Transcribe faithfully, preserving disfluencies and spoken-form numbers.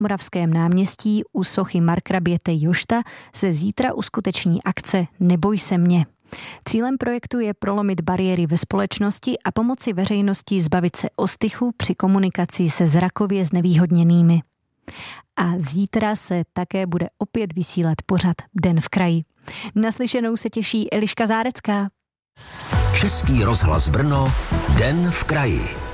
Moravském náměstí u sochy Markraběte Jošta se zítra uskuteční akce Neboj se mě. Cílem projektu je prolomit bariéry ve společnosti a pomoci veřejnosti zbavit se ostychu při komunikaci se zrakově znevýhodněnými. A zítra se také bude opět vysílat pořad Den v kraji. Naslyšenou se těší Eliška Zárecká. Český rozhlas Brno, Den v kraji.